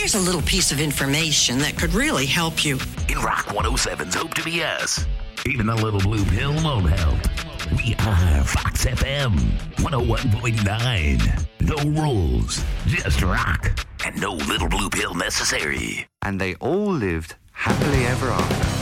here's a little piece of information that could really help you. In Rock 107's Hope to Be Us, even a little blue pill won't help. We are Fox FM 101.9. No rules, just rock, and no little blue pill necessary. And they all lived happily ever after.